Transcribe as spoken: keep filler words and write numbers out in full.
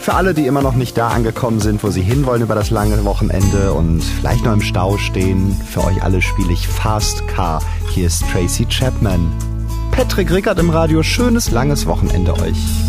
Für alle, die immer noch nicht da angekommen sind, wo sie hinwollen über das lange Wochenende und vielleicht noch im Stau stehen, für euch alle spiele ich Fast Car. Hier ist Tracy Chapman. Patrick Rickert im Radio, schönes langes Wochenende euch.